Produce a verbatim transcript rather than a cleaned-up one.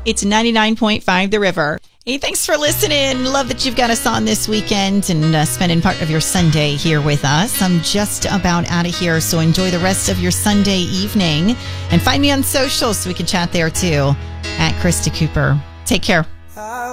It's ninety-nine point five The River. Hey, thanks for listening. Love that you've got us on this weekend and uh, spending part of your Sunday here with us. I'm just about out of here, so enjoy the rest of your Sunday evening. And find me on social so we can chat there too, at Krista Cooper. Take care.